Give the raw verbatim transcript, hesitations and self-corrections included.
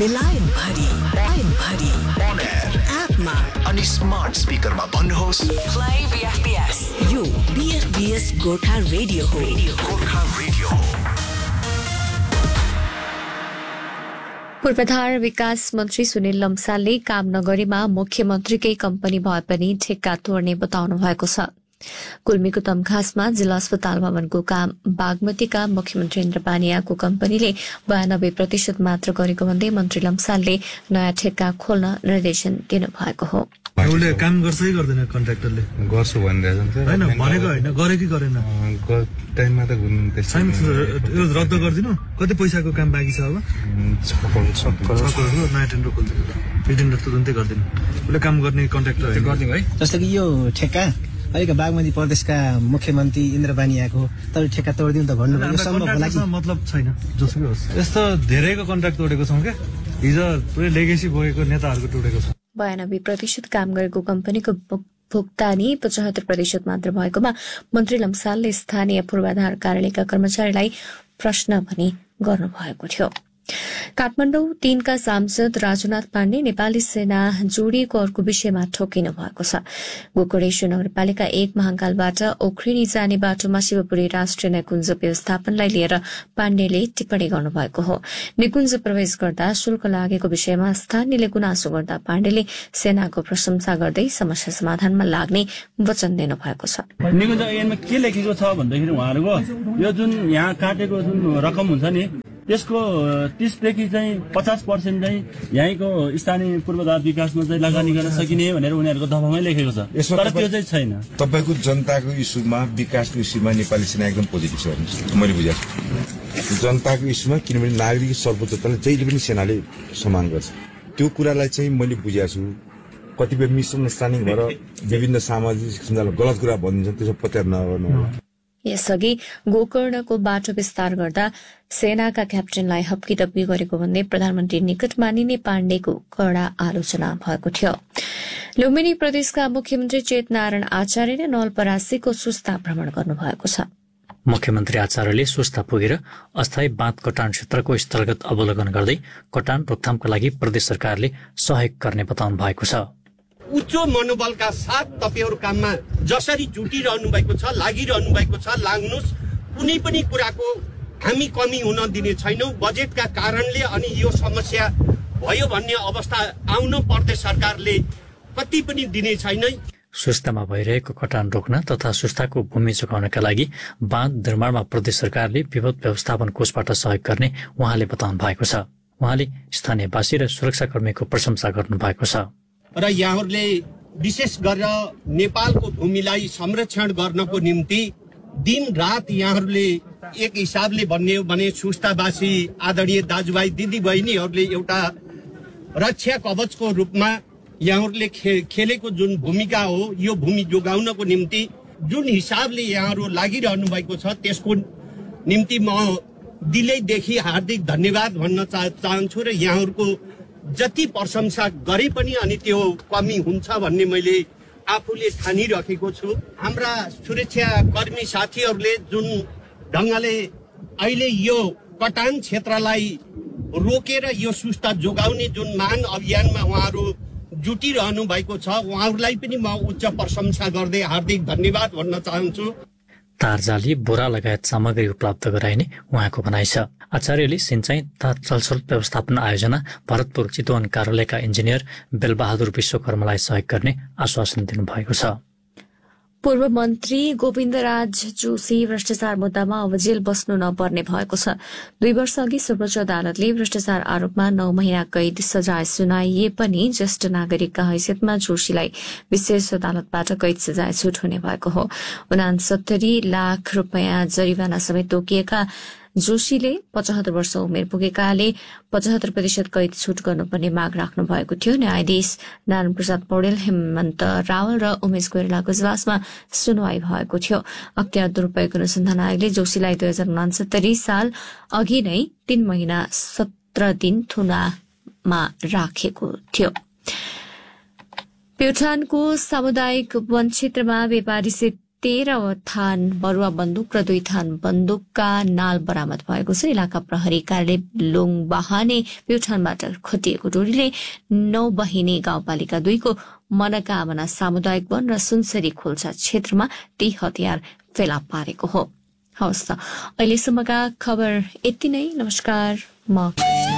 बेलायन भरि लाइन भरि on air एपमा अनि स्मार्ट स्पिकरमा भन्नुहोस् प्ले बीएफबीएस। यो बीएफबीएस गोर्खा रेडियो हो। गोर्खा रेडियो हो। पूर्वाधार विकास मन्त्री सुनिल लम्सालले काम नगरेमा मुख्यमन्त्रीकै कम्पनी भए पनि ठेक्का तोड्ने बताउनु भएको छ। गुल्मीको तमघासमा जिल्ला अस्पताल भवनको काम बागमतीका मुख्यमन्त्री इन्द्र पानियाको कम्पनीले बयानब्बे प्रतिशत मात्र गरेको भन्दै मन्त्री लम्सालले नयाँ ठेक्का खोल्न निर्देशन दिनुभएको हो। उसले काम गर्छ कि गर्दैन कन्ट्राक्टरले? गर्छु भनिरहेछ हैन भनेको हैन गरे कि गरेन टाइममा त यो रद्द गरिदिनु। कति पैसाको काम बाँकी छ अब? छ करोड नयाँ टेन्डर खोल्दिनु। यो टेन्डर तुरुन्तै गरिदिनु। उसले काम गर्ने कन्ट्राक्टर गरिदिनु है। जस्तो कि यो ठेक्का अहिले बागमती प्रदेशका मुख्यमन्त्री इन्द्र पानियाको तर ठेक्का तोडिदिनु त भन्नुभयो, सम्भव होला कि? मतलब छैन जसुकै होस्। यस्तो धेरैको कन्ट्राक्ट तोडेको छौँ क्या, हिजो पुरै लेगेसी बोकेको नेताहरूको तोडेको छ। बयानब्बे प्रतिशत काम गरेको कम्पनीको भुक्तानी पचहत्तर प्रतिशत मात्र भएकोमा मन्त्री लम्सालले स्थानीय पूर्वाधार कार्यालयका कर्मचारीलाई प्रश्न पनि गर्नुभएको थियो। काठमाडौँ तीनका सांसद राजुनाथ पाण्डे नेपाली सेना जोडिएको अर्को विषयमा ठोकिनु भएको छ। गोकर्णेश्वर नगरपालिका एक महाकालबाट ओखरिनी जाने बाटोमा शिवपुरी राष्ट्रिय निकुञ्ज व्यवस्थापनलाई लिएर पाण्डेले टिप्पणी गर्नुभएको हो। निकुञ्ज प्रवेश गर्दा शुल्क लागेको विषयमा स्थानीयले गुनासो गर्दा पाण्डेले सेनाको प्रशंसा गर्दै समस्या समाधानमा लाग्ने वचन दिनुभएको छ। निकुञ्ज ऐनमा के लेखेको छ भन्दाखेरि उहाँहरूको यो जुन यहाँ काटेको जुन रकम हुन्छ नि त्यसको तीसदेखि चाहिँ पचास पर्सेन्ट चाहिँ यहीँको स्थानीय पूर्वाधार विकासमा चाहिँ लगानी गर्न सकिने भनेर उनीहरूको दफामै लेखेको छ, तर त्यो चाहिँ छैन। तपाईँको जनताको इस्युमा विकासको इस्युमा नेपाली सेना एकदम पोजिटिभ छ हेर्नुहोस्, मैले बुझेको छु। जनताको इस्युमा किनभने नागरिक सर्वोच्चतालाई जहिले पनि सेनाले सम्मान गर्छ, त्यो कुरालाई चाहिँ मैले बुझेको छु। कतिपय मिसअन्डरस्ट्यान्डिङ भएर विभिन्न सामाजिक सञ्जालमा गलत कुरा भनिन्छ, त्यसो पत्यार नगर्नु होला। यसअघि गोकर्णको बाटो विस्तार गर्दा सेनाका क्याप्टेनलाई हप्कीडप्की गरेको भन्दै प्रधानमन्त्री निकट मानिने पाण्डेको कड़ा आलोचना भएको थियो। लुम्बिनी प्रदेशका मुख्यमन्त्री चेतनारायण आचार्यले नवलपरासीको सुस्ता भ्रमण गर्नुभएको छ। मुख्यमन्त्री आचार्यले सुस्ता पुगेर अस्थायी बाँध कटान क्षेत्रको स्थलगत अवलोकन गर्दै कटान रोकथामका लागि प्रदेश सरकारले सहयोग गर्ने बताउनु भएको छ। उच्च मनोबलका साथ तपाईहरु काममा जसरी जुटिरहनु भएको छ, लागिरहनु भएको छ, लाग्नुस्। कुनै पनि कुराको हामी कमी हुन दिने छैनौं। बजेटका कारणले अनि यो समस्या भयो भन्ने अवस्था आउन प्रदेश सरकारले कति पनि दिने छैन। सुस्तामा भइरहेको कटान रोक्न तथा सुस्ताको भूमि चुकाउनका लागि बाँध निर्माणमा प्रदेश सरकारले विपद व्यवस्थापन कोषबाट सहयोग गर्ने उहाँले बताउनु भएको छ। उहाँले स्थानीयवासी र सुरक्षाकर्मीको प्रशंसा गर्नु भएको छ। र यहाँहरूले विशेष गरेर नेपालको भूमिलाई संरक्षण गर्नको निम्ति दिन रात यहाँहरूले एक हिसाबले भन्ने हो भने सुस्तावासी आदरणीय दाजुभाइ दिदी बहिनीहरूले एउटा रक्षा कवचको रूपमा यहाँहरूले खे, खेलेको जुन भूमिका हो, यो भूमि जोगाउनको निम्ति जुन हिसाबले यहाँहरू लागिरहनु भएको छ त्यसको निम्ति म दिलैदेखि हार्दिक धन्यवाद भन्न चाह, चाहन्छु र यहाँहरूको जति प्रशंसा गरे पनि अनि त्यो कमी हुन्छ भन्ने मैले आफूले ठानिराखेको छु। हाम्रा सुरक्षा कर्मी साथीहरूले जुन ढङ्गले अहिले यो कटान क्षेत्रलाई रोकेर यो सुस्ता जोगाउने जुन महान अभियानमा उहाँहरू जुटिरहनु भएको छ, उहाँहरूलाई पनि म उच्च प्रशंसा गर्दै हार्दिक धन्यवाद भन्न चाहन्छु। तारजाली बोरा लगायत सामग्री उपलब्ध गराइने उहाँको भनाइ छ। आचार्यले सिंचाई तथा जलस्रोत व्यवस्थापन आयोजना भरतपुर चितवन कार्यालयका इन्जिनियर बेलबहादुर विश्वकर्मालाई सहयोग गर्ने आश्वासन दिनुभएको छ। पूर्व मन्त्री गोविन्दराज जोशी भ्रष्टाचार मुद्दामा अब जेल बस्नु नपर्ने भएको छ। दुई वर्ष अघि सर्वोच्च अदालतले भ्रष्टाचार आरोपमा नौ महिना कैद सजाय सुनाइए पनि ज्येष्ठ नागरिकका हैसियतमा जोशीलाई विशेष अदालतबाट कैद सजाय छुट हुने भएको हो। उनासत्तरी लाख रूपियाँ जरिवाना समेत तोकिएका जोशीले पचहत्तर वर्ष उमेर पुगेकाले पचहत्तर प्रतिशत कैद छुट गर्नुपर्ने माग राख्नु भएको थियो। न्यायाधीश नारायण प्रसाद पौडेल, हेमन्त रावल र उमेश कोइरालाको इजलासमा सुनवाई भएको थियो। अख्तियार दुरूपयोग अनुसन्धान आयोगले जोशीलाई दुई हजार उनासत्तरी साल अघि नै तीन महिना सत्र दिन थुनामा राखेको थियो। प्युठानको सामुदायिक वन क्षेत्रमा व्यापारी तेह्र थान बरुवा बन्दुक र दुई थान बन्दुकका नाल बरामद भएको छ। इलाका प्रहरी कार्यालय लोङबाहाने प्युठानबाट खोटिएको टोलीले नौ बहिनी गाउँपालिका दुईको मनोकामना सामुदायिक वन र सुनसरी खोल्सा क्षेत्रमा ती हतियार फेला पारेको हो। हवस् त, अहिलेसम्मका खबर यति नै। नमस्कार, म